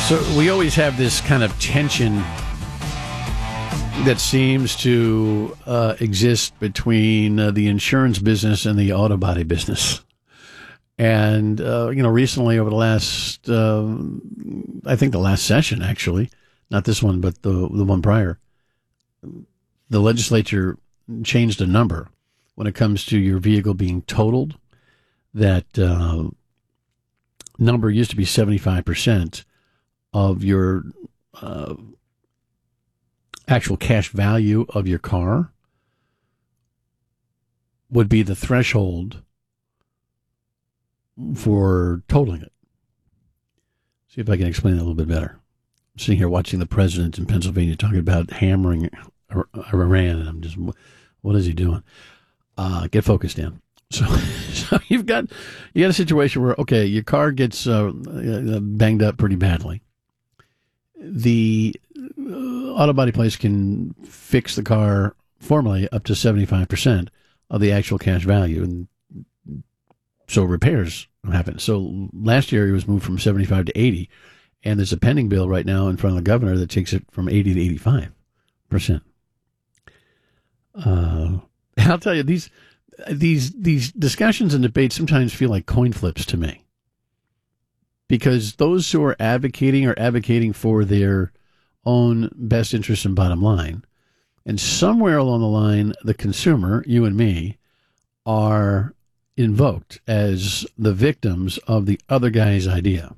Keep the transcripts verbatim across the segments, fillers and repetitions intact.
So we always have this kind of tension that seems to uh, exist between uh, the insurance business and the auto body business. And, uh, you know, recently over the last, uh, I think the last session, actually, not this one, but the the one prior, the legislature changed a number when it comes to your vehicle being totaled. That uh, number used to be seventy-five percent of your uh, actual cash value of your car would be the threshold for totaling it. See if I can explain that a little bit better. I'm sitting here watching the president in Pennsylvania talking about hammering Iran, and I'm just, what is he doing? Uh, get focused, Dan. So, so you've got you got a situation where, okay, your car gets uh, banged up pretty badly. The uh, auto body place can fix the car formally up to seventy-five percent of the actual cash value, and so repairs happen. So last year it was moved from seventy-five to eighty, and there's a pending bill right now in front of the governor that takes it from eighty to eighty-five percent. Uh, I'll tell you, these these these discussions and debates sometimes feel like coin flips to me, because those who are advocating are advocating for their own best interest and bottom line, and somewhere along the line, the consumer, you and me, are invoked as the victims of the other guy's idea.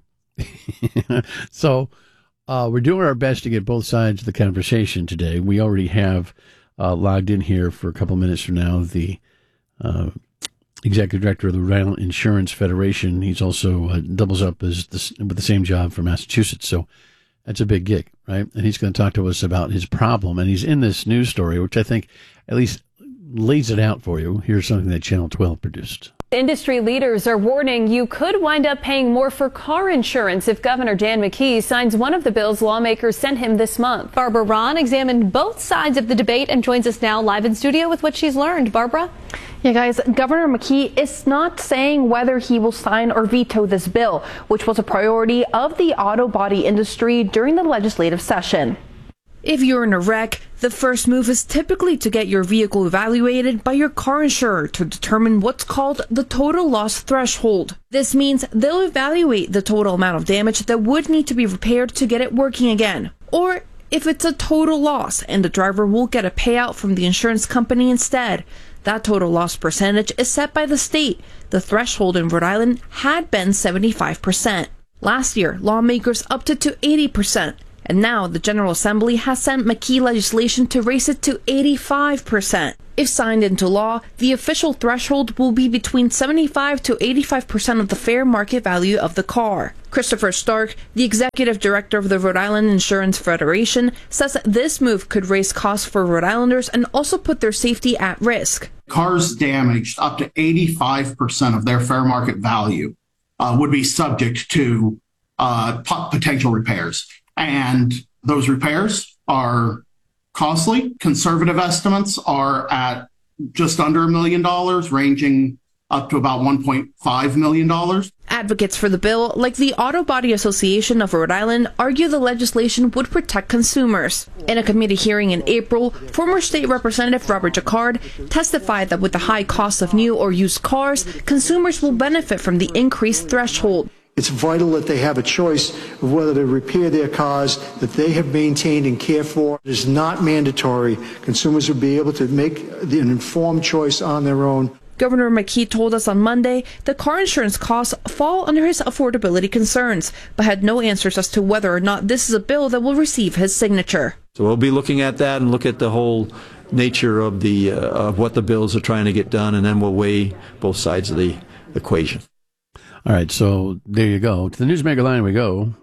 So uh, we're doing our best to get both sides of the conversation today. We already have uh, logged in here for a couple minutes from now the uh, executive director of the Rhode Island Insurance Federation. He's also uh, doubles up as the, with the same job for Massachusetts. So that's a big gig, right? And he's going to talk to us about his problem. And he's in this news story, which I think at least lays it out for you. Here's something that Channel twelve produced. Industry leaders are warning you could wind up paying more for car insurance if Governor Dan McKee signs one of the bills lawmakers sent him this month. Barbara Ron examined both sides of the debate and joins us now live in studio with what she's learned. Barbara? Yeah, guys, Governor McKee is not saying whether he will sign or veto this bill, which was a priority of the auto body industry during the legislative session. If you're in a wreck, the first move is typically to get your vehicle evaluated by your car insurer to determine what's called the total loss threshold. This means they'll evaluate the total amount of damage that would need to be repaired to get it working again. Or if it's a total loss and the driver will get a payout from the insurance company instead. That total loss percentage is set by the state. The threshold in Rhode Island had been seventy-five percent. Last year, lawmakers upped it to eighty percent. And now the General Assembly has sent McKee legislation to raise it to eighty-five percent. If signed into law, the official threshold will be between seventy-five to eighty-five percent of the fair market value of the car. Christopher Stark, the executive director of the Rhode Island Insurance Federation, says this move could raise costs for Rhode Islanders and also put their safety at risk. Cars damaged up to eighty-five percent of their fair market value uh, would be subject to uh, potential repairs. And those repairs are costly. Conservative estimates are at just under a million dollars, ranging up to about one point five million dollars. Advocates for the bill, like the Auto Body Association of Rhode Island, argue the legislation would protect consumers. In a committee hearing in April, former state representative Robert Jacquard testified that with the high cost of new or used cars, consumers will benefit from the increased threshold. It's vital that they have a choice of whether to repair their cars that they have maintained and cared for. It is not mandatory. Consumers will be able to make an informed choice on their own. Governor McKee told us on Monday that car insurance costs fall under his affordability concerns, but had no answers as to whether or not this is a bill that will receive his signature. So we'll be looking at that and look at the whole nature of the uh, of what the bills are trying to get done, and then we'll weigh both sides of the equation. All right, so there you go. To the Newsmaker line we go.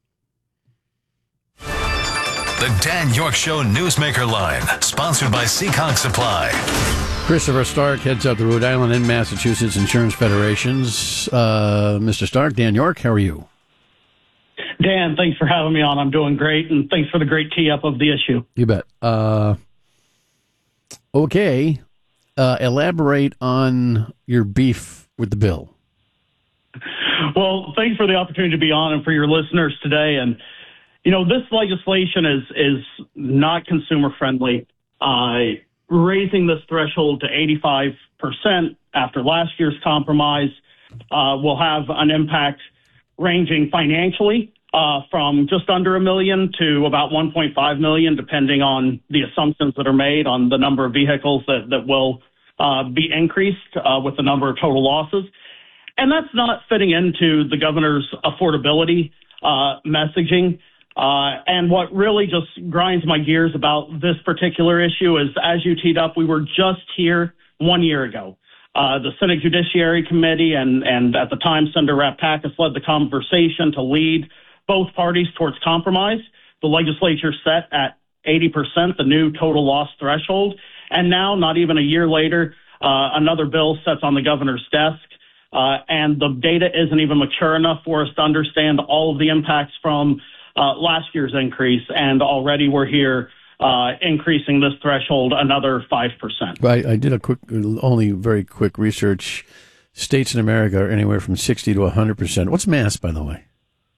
The Dan York Show Newsmaker line, sponsored by Seekonk Supply. Christopher Stark heads up the Rhode Island and Massachusetts Insurance Federations. Uh, Mister Stark, Dan York, how are you? Dan, thanks for having me on. I'm doing great, and thanks for the great tee-up of the issue. You bet. Uh, okay, uh, elaborate on your beef with the bill. Well, thanks for the opportunity to be on and for your listeners today. And, you know, this legislation is is not consumer friendly. Uh, raising this threshold to eighty-five percent after last year's compromise uh, will have an impact ranging financially uh, from just under a million to about one point five million, depending on the assumptions that are made on the number of vehicles that, that will uh, be increased uh, with the number of total losses. And that's not fitting into the governor's affordability uh, messaging. Uh, and what really just grinds my gears about this particular issue is, as you teed up, we were just here one year ago. Uh, the Senate Judiciary Committee and, and at the time, Senator Raptakis led the conversation to lead both parties towards compromise. The legislature set at eighty percent the new total loss threshold. And now, not even a year later, uh, another bill sits on the governor's desk. Uh, and the data isn't even mature enough for us to understand all of the impacts from Uh, last year's increase, and already we're here uh, increasing this threshold another five percent. Right. I did a quick, only very quick research. States in America are anywhere from sixty to one hundred percent. What's Mass, by the way?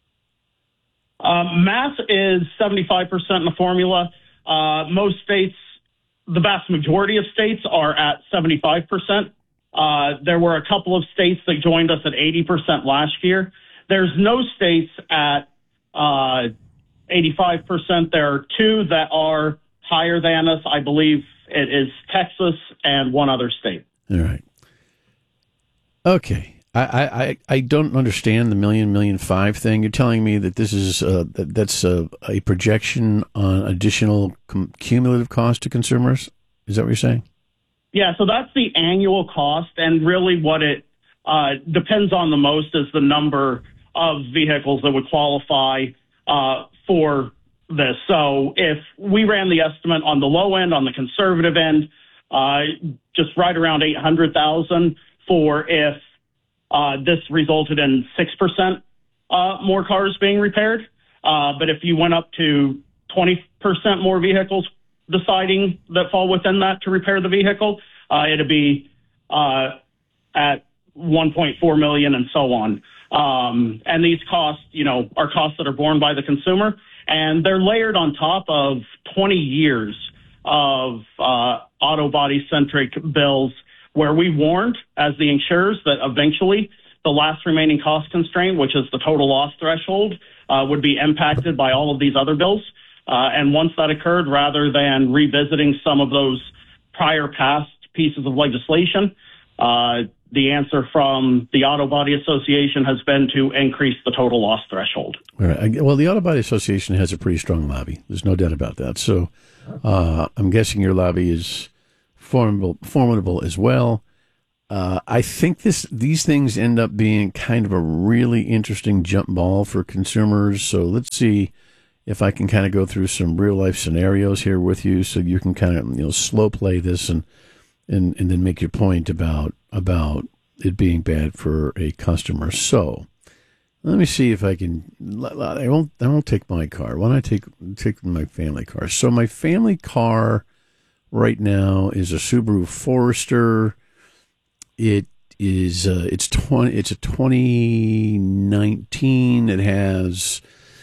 Um, Mass is seventy-five percent in the formula. Uh, most states, the vast majority of states are at seventy-five percent. Uh, there were a couple of states that joined us at eighty percent last year. There's no states at Uh, eighty-five percent. There are two that are higher than us. I believe it is Texas and one other state. All right. Okay. I, I, I don't understand the million, million five thing. You're telling me that this is uh, that, that's a, a projection on additional cum- cumulative cost to consumers? Is that what you're saying? Yeah, so that's the annual cost, and really what it uh, depends on the most is the number of vehicles that would qualify uh, for this. So if we ran the estimate on the low end, on the conservative end, uh, just right around eight hundred thousand for if uh, this resulted in six percent uh, more cars being repaired. Uh, but if you went up to twenty percent more vehicles deciding that fall within that to repair the vehicle, uh, it'd be uh, at one point four million and so on. Um, and these costs, you know, are costs that are borne by the consumer, and they're layered on top of twenty years of uh, auto body centric bills where we warned as the insurers that eventually the last remaining cost constraint, which is the total loss threshold, uh, would be impacted by all of these other bills. Uh, and once that occurred, rather than revisiting some of those prior past pieces of legislation, uh, the answer from the Auto Body Association has been to increase the total loss threshold. All right. Well, the Auto Body Association has a pretty strong lobby. There's no doubt about that. So uh, I'm guessing your lobby is formidable, formidable as well. Uh, I think this these things end up being kind of a really interesting jump ball for consumers. So let's see if I can kind of go through some real life scenarios here with you, so you can kind of you know slow play this and and and then make your point about about it being bad for a customer. So let me see if I can. I won't. I won't take my car. Why don't I take take my family car? So my family car right now is a Subaru Forester. It is. Uh, it's twenty. It's a twenty nineteen. It has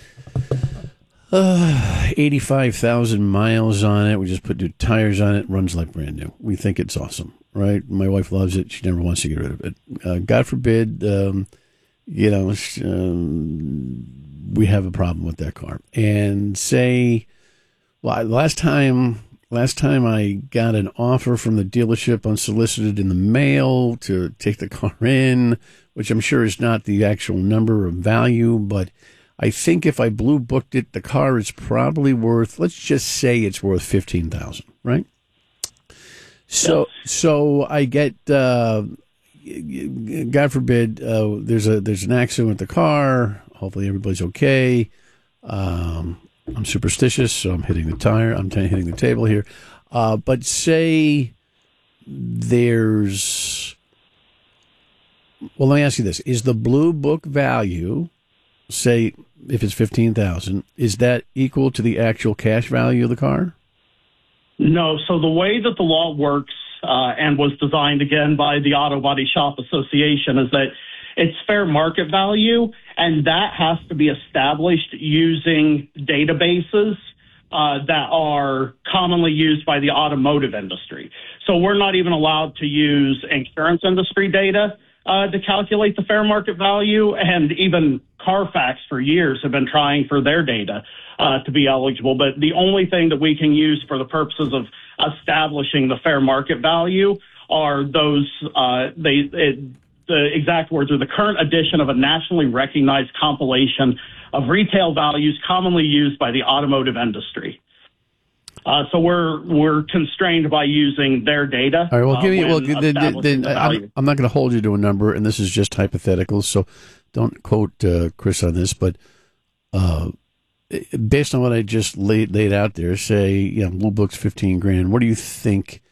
uh, eighty-five thousand miles on it. We just put new tires on it. Runs like brand new. We think it's awesome, right? My wife loves it. She never wants to get rid of it. Uh, God forbid, um, you know, um, we have a problem with that car. And say, well, last time. Last time I got an offer from the dealership unsolicited in the mail to take the car in, which I'm sure is not the actual number of value, but I think if I blue booked it, the car is probably worth, let's just say it's worth fifteen thousand dollars, right? So, yes. so I get, uh, God forbid, uh, there's a, there's an accident with the car. Hopefully everybody's okay. Um, I'm superstitious, so I'm hitting the tire. I'm t- hitting the table here. Uh, but say there's... Well, let me ask you this. Is the blue book value, say, if it's fifteen thousand dollars, is that equal to the actual cash value of the car? No. So the way that the law works uh, and was designed, again, by the Auto Body Shop Association is that It's fair market value, and that has to be established using databases uh, that are commonly used by the automotive industry. So we're not even allowed to use insurance industry data uh, to calculate the fair market value, and even Carfax for years have been trying for their data uh, to be eligible. But the only thing that we can use for the purposes of establishing the fair market value are those, uh, they, it, the exact words are the current edition of a nationally recognized compilation of retail values commonly used by the automotive industry. Uh, so we're we're constrained by using their data. All right. Well, uh, give me. Well, when then, establishing then the I'm, value. I'm not going to hold you to a number, and this is just hypothetical. So don't quote uh, Chris on this, but uh, based on what I just laid laid out there, say, yeah, Blue Book's fifteen grand. What do you think,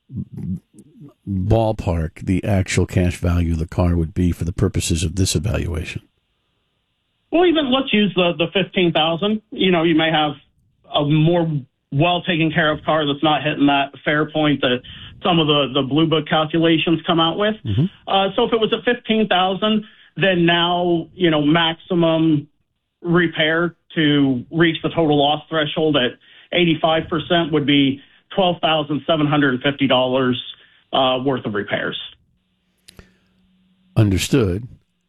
ballpark, the actual cash value of the car would be for the purposes of this evaluation? Well, even let's use the the fifteen thousand. You know, you may have a more well taken care of car that's not hitting that fair point that some of the the Blue Book calculations come out with. Mm-hmm. Uh, so if it was at fifteen thousand, then now, you know, maximum repair to reach the total loss threshold at eighty-five percent would be twelve thousand seven hundred fifty dollars uh, worth of repairs. Understood.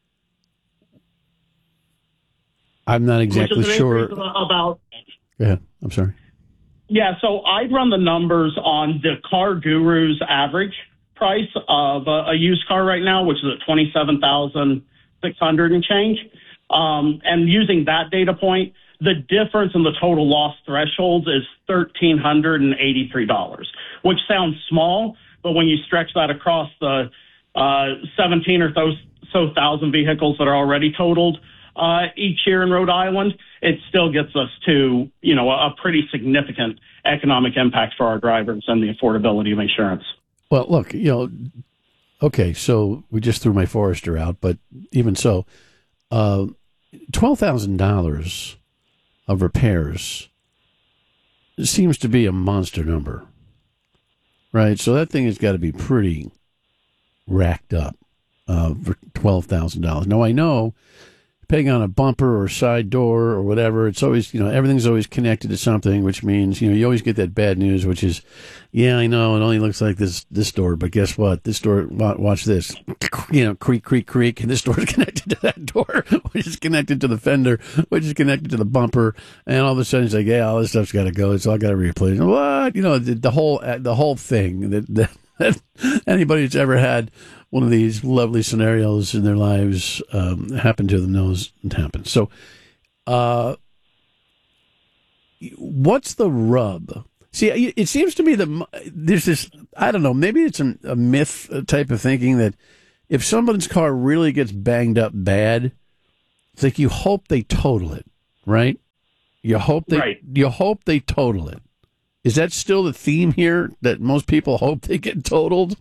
I'm not exactly Which is an sure increase of about. Go ahead. I'm sorry. Yeah, so I'd run the numbers on the Car Guru's average price of a, a used car right now, which is at twenty-seven thousand six hundred and change. Um, and using that data point, the difference in the total loss thresholds is one thousand three hundred eighty-three dollars, which sounds small, but when you stretch that across the uh, seventeen or so, so thousand vehicles that are already totaled uh, each year in Rhode Island, it still gets us to, you know, a, a pretty significant economic impact for our drivers and the affordability of insurance. Well, look, you know, okay, so we just threw my Forester out, but even so, uh, twelve thousand dollars of repairs seems to be a monster number, right? So that thing has got to be pretty racked up uh, for twelve thousand dollars. Now, I know, depending on a bumper or side door or whatever, it's always, you know, everything's always connected to something, which means, you know, you always get that bad news, which is, yeah, I know, it only looks like this this door, but guess what? This door, watch this, you know, creak, creak, creak, and this door is connected to that door, which is connected to the fender, which is connected to the bumper, and all of a sudden it's like, yeah, all this stuff's got to go, it's all got to be replaced. What? You know, the, the whole the whole thing that, that anybody that's ever had one of these lovely scenarios in their lives um, happen to them knows it happens. So, uh, what's the rub? See, it seems to me that there's this, I don't know, maybe it's a, a myth type of thinking that if someone's car really gets banged up bad, it's like you hope they total it, right? You hope they, right. you hope they total it. Is that still the theme here, that most people hope they get totaled?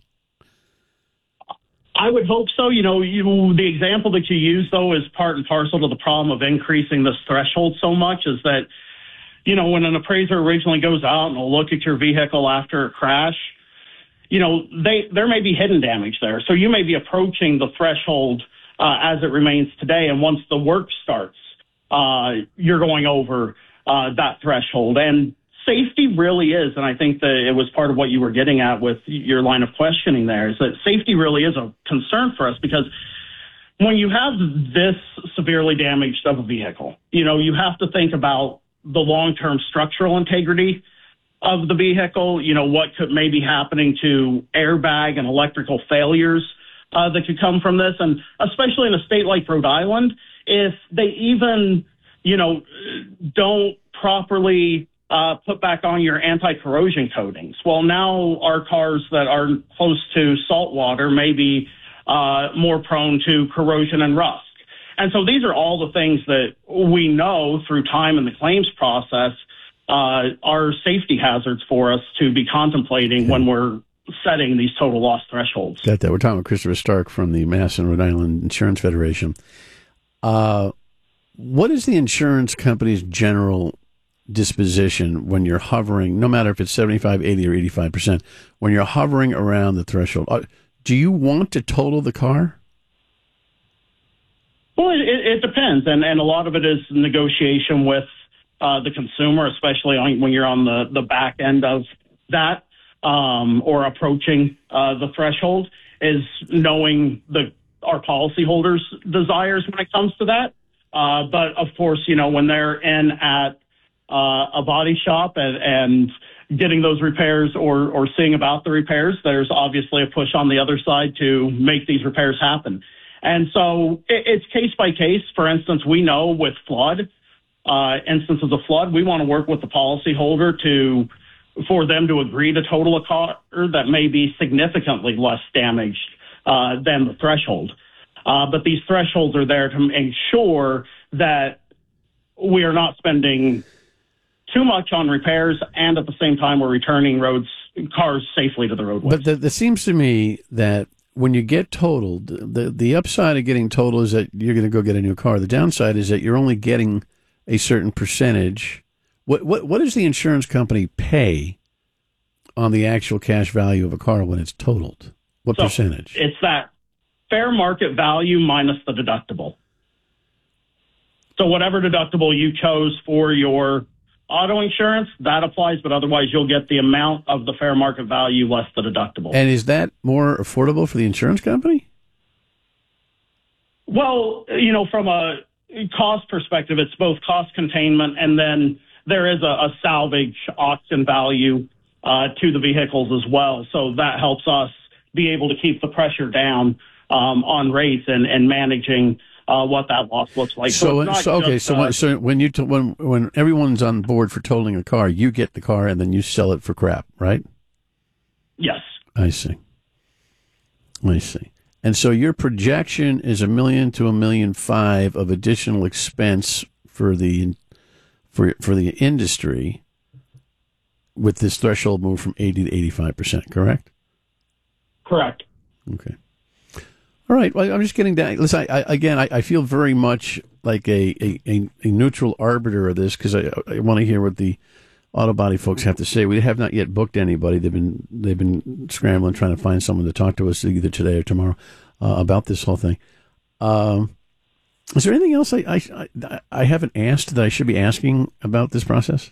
I would hope so. You know, you, the example that you use, though, is part and parcel to the problem of increasing this threshold so much, is that, you know, when an appraiser originally goes out and will look at your vehicle after a crash, you know, they there may be hidden damage there. So you may be approaching the threshold uh, as it remains today. And once the work starts, uh, you're going over uh, that threshold. And safety really is, and I think that it was part of what you were getting at with your line of questioning there, is that safety really is a concern for us, because when you have this severely damaged of a vehicle, you know, you have to think about the long-term structural integrity of the vehicle, you know, what could maybe happening to airbag and electrical failures uh, that could come from this. And especially in a state like Rhode Island, if they even, you know, don't properly Uh, put back on your anti-corrosion coatings. Well, now our cars that are close to salt water may be uh, more prone to corrosion and rust. And so these are all the things that we know through time in the claims process uh, are safety hazards for us to be contemplating okay. when we're setting these total loss thresholds. Got that. We're talking with Christopher Stark from the Mass and Rhode Island Insurance Federation. Uh, what is the insurance company's general disposition when you're hovering, no matter if it's seventy-five, eighty, or eighty-five percent, when you're hovering around the threshold? Uh, do you want to total the car? Well, it, it depends, and and a lot of it is negotiation with uh, the consumer, especially on, when you're on the, the back end of that um, or approaching uh, the threshold, is knowing the our policyholders' desires when it comes to that. Uh, but of course, you know, when they're in at uh, a body shop and, and getting those repairs or or seeing about the repairs, there's obviously a push on the other side to make these repairs happen. And so it, it's case by case. For instance, we know with flood, uh, instances of flood, we want to work with the policyholder to, for them to agree to total a car that may be significantly less damaged uh, than the threshold. Uh, but these thresholds are there to ensure that we are not spending too much on repairs, and at the same time we're returning roads cars safely to the roadways. But it seems to me that when you get totaled, the the upside of getting totaled is that you're going to go get a new car. The downside is that you're only getting a certain percentage. What what what does the insurance company pay on the actual cash value of a car when it's totaled? What so percentage? It's that fair market value minus the deductible. So whatever deductible you chose for your auto insurance, that applies, but otherwise you'll get the amount of the fair market value less the deductible. And is that more affordable for the insurance company? Well, you know, from a cost perspective, it's both cost containment and then there is a, a salvage auction value uh, to the vehicles as well. So that helps us be able to keep the pressure down um, on rates and, and managing Uh, what that loss looks like. So, so, so okay, just, so uh, when, so when you t- when when everyone's on board for totaling a car, you get the car and then you sell it for crap, right? Yes. I see. I see. And so your projection is a million to a million five of additional expense for the for for the industry with this threshold move from eighty to eighty-five percent. Correct. Correct. Okay. All right. Well, I'm just getting down. Listen, I, I, again, I, I feel very much like a, a, a neutral arbiter of this because I, I want to hear what the auto body folks have to say. We have not yet booked anybody. They've been they've been scrambling trying to find someone to talk to us either today or tomorrow uh, about this whole thing. Um, is there anything else I, I I haven't asked that I should be asking about this process?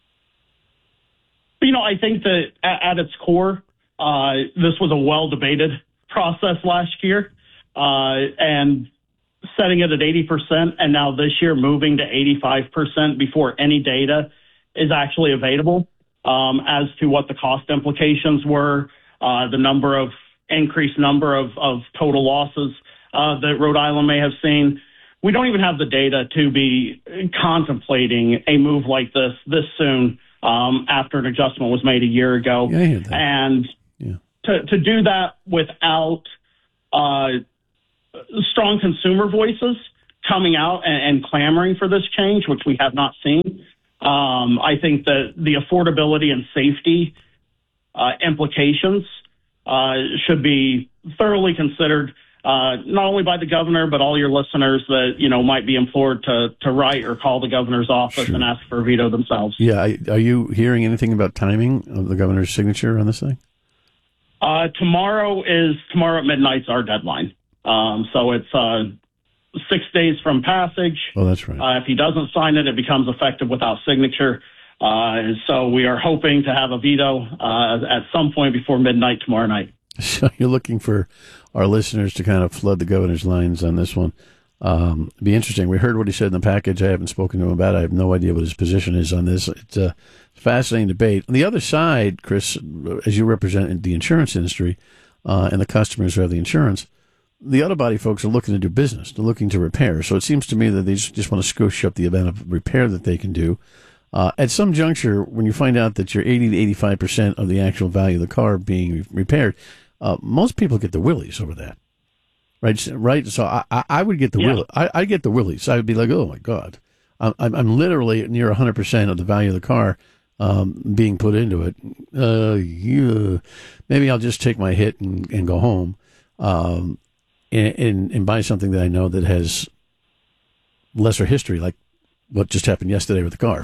You know, I think that at, at its core, uh, this was a well debated process last year. Uh, and setting it at eighty percent and now this year moving to eighty-five percent before any data is actually available um, as to what the cost implications were, uh, the number of increased number of, of total losses uh, that Rhode Island may have seen. We don't even have the data to be contemplating a move like this this soon um, after an adjustment was made a year ago. Yeah, I hear that. And yeah. to, to do that without uh, strong consumer voices coming out and, and clamoring for this change, which we have not seen. Um, I think that the affordability and safety uh, implications uh, should be thoroughly considered, uh, not only by the governor, but all your listeners that, you know, might be implored to, to write or call the governor's office Sure. and ask for a veto themselves. Yeah. I, are you hearing anything about timing of the governor's signature on this thing? Uh, tomorrow is tomorrow at midnight's our deadline. Um, so it's uh, six days from passage. Oh, that's right. Uh, if he doesn't sign it, it becomes effective without signature. Uh, and so we are hoping to have a veto uh, at some point before midnight tomorrow night. So you're looking for our listeners to kind of flood the governor's lines on this one. Um, it'd be interesting. We heard what he said in the package. I haven't spoken to him about it. I have no idea what his position is on this. It's a fascinating debate. On the other side, Chris, as you represent the insurance industry uh, and the customers who have the insurance, the auto body folks are looking to do business. They're looking to repair. So it seems to me that they just, just want to squish up the amount of repair that they can do. Uh, at some juncture, when you find out that you're eighty to eighty-five percent of the actual value of the car being repaired, uh, most people get the willies over that. Right? Right. So I, I would get the yeah. willy. I, I'd get the willies. I would be like, oh, my God. I'm, I'm literally near one hundred percent of the value of the car um, being put into it. Uh, yeah. Maybe I'll just take my hit and, and go home. Um, And, and, and buy something that I know that has lesser history, like what just happened yesterday with the car.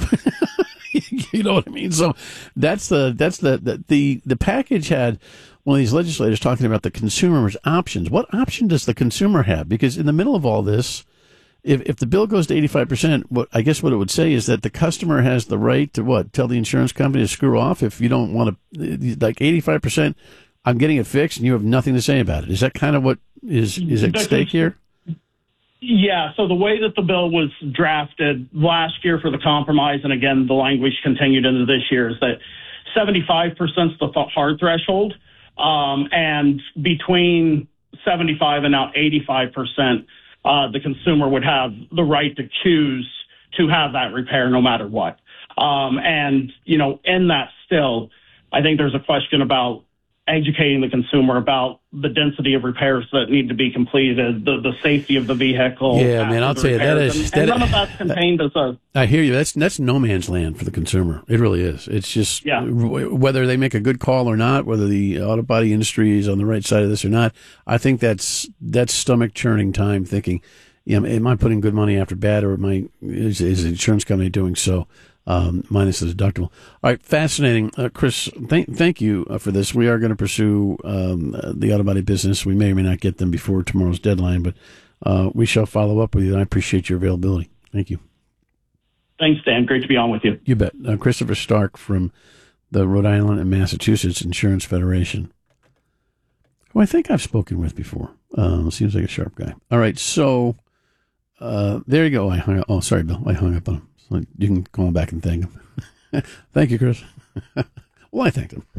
You know what I mean? So that's the that's the, the the the package had one of these legislators talking about the consumer's options. What option does the consumer have? Because in the middle of all this, if if the bill goes to eighty-five percent, what I guess what it would say is that the customer has the right to what? Tell the insurance company to screw off if you don't want to, like eighty-five percent, I'm getting it fixed and you have nothing to say about it. Is that kind of what is, is at stake here? Yeah, so the way that the bill was drafted last year for the compromise, and again, the language continued into this year, is that seventy-five percent is the hard threshold, um, and between seventy-five and now eighty-five percent, uh, the consumer would have the right to choose to have that repair no matter what. Um, and, you know, in that still, I think there's a question about educating the consumer about the density of repairs that need to be completed, the, the safety of the vehicle. Yeah, man, I'll tell you, that is... And, that and none is, of that's contained as a... I hear you. That's that's no man's land for the consumer. It really is. It's just, yeah. whether they make a good call or not, whether the auto body industry is on the right side of this or not, I think that's that's stomach-churning time thinking, you know, am I putting good money after bad, or am I, is, is the insurance company doing so? Um, minus the deductible. All right, fascinating. Uh, Chris, th- thank you uh, for this. We are going to pursue um, uh, the auto body business. We may or may not get them before tomorrow's deadline, but uh, we shall follow up with you, and I appreciate your availability. Thank you. Thanks, Dan. Great to be on with you. You bet. Uh, Christopher Stark from the Rhode Island and Massachusetts Insurance Federation, who I think I've spoken with before. Um, seems like a sharp guy. All right, so uh, there you go. I hung up. Oh, sorry, Bill. I hung up on him. You can call back and thank him. Thank you, Chris. Well, I thanked him.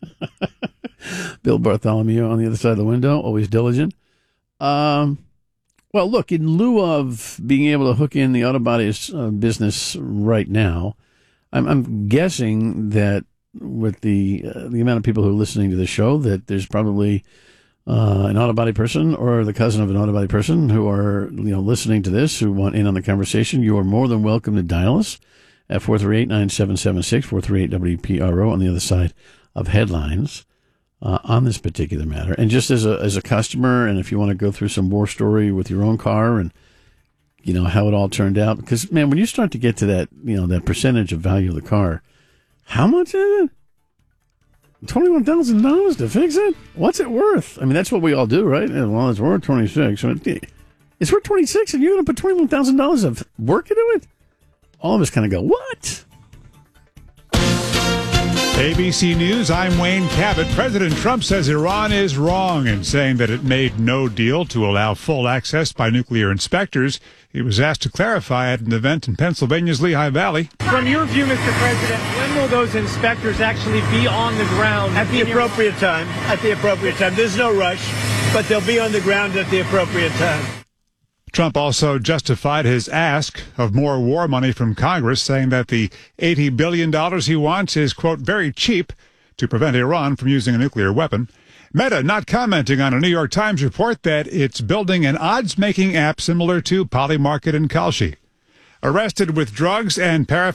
Bill Bartholomew on the other side of the window, always diligent. Um, well, look, in lieu of being able to hook in the auto body uh, business right now, I'm, I'm guessing that with the uh, the amount of people who are listening to the show, that there's probably Uh, an auto body person or the cousin of an auto body person who are, you know, listening to this, who want in on the conversation. You are more than welcome to dial us at four three eight, nine seven seven six, four three eight W P R O on the other side of headlines uh, on this particular matter. And just as a as a customer, and if you want to go through some war story with your own car and, you know, how it all turned out. Because, man, when you start to get to that, you know, that percentage of value of the car, how much is it? twenty-one thousand dollars to fix it? What's it worth? I mean, that's what we all do, right? Well, it's worth twenty-six. It's worth twenty-six, and you're going to put twenty-one thousand dollars of work into it? All of us kind of go, what? A B C News, I'm Wayne Cabot. President Trump says Iran is wrong in saying that it made no deal to allow full access by nuclear inspectors. He was asked to clarify at an event in Pennsylvania's Lehigh Valley. From your view, Mister President, when will those inspectors actually be on the ground? At the appropriate time. At the appropriate time. There's no rush, but they'll be on the ground at the appropriate time. Trump also justified his ask of more war money from Congress, saying that the eighty billion dollars he wants is, quote, very cheap to prevent Iran from using a nuclear weapon. Meta not commenting on a New York Times report that it's building an odds-making app similar to Polymarket and Kalshi. Arrested with drugs and paraphernalia.